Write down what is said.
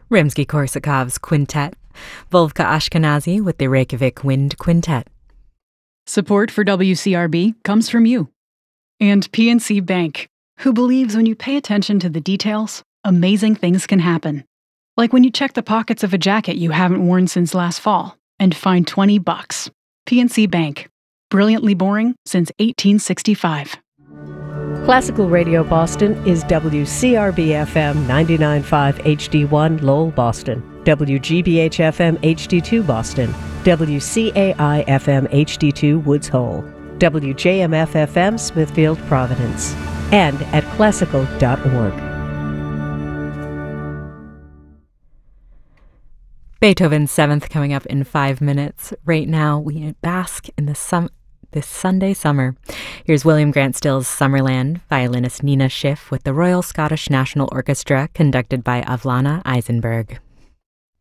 Rimsky-Korsakov's Quintet, Volka Ashkenazi with the Reykjavik Wind Quintet. Support for WCRB comes from you. And PNC Bank, who believes when you pay attention to the details, amazing things can happen. Like when you check the pockets of a jacket you haven't worn since last fall and find $20. PNC Bank. Brilliantly boring since 1865. Classical Radio Boston is WCRB-FM 99.5 HD1 Lowell, Boston, WGBH-FM HD2 Boston, WCAI-FM HD2 Woods Hole, WJMF-FM Smithfield, Providence, and at classical.org. Beethoven's Seventh coming up in 5 minutes. Right now, we bask in this Sunday summer. Here's William Grant Still's Summerland, violinist Nina Schiff with the Royal Scottish National Orchestra, conducted by Avlana Eisenberg.